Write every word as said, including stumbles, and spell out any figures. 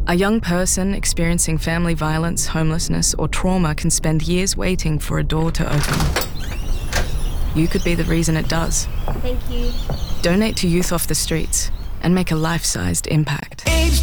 A young person experiencing family violence, homelessness, or trauma can spend years waiting for a door to open. You could be the reason it does. Thank you. Donate to Youth Off the Streets and make a life-sized impact. Age